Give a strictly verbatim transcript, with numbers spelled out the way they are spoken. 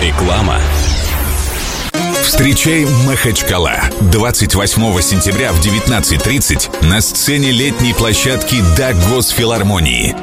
Реклама. Встречай Махачкала. двадцать восьмого сентября в девятнадцать тридцать на сцене летней площадки Даггос филармонии.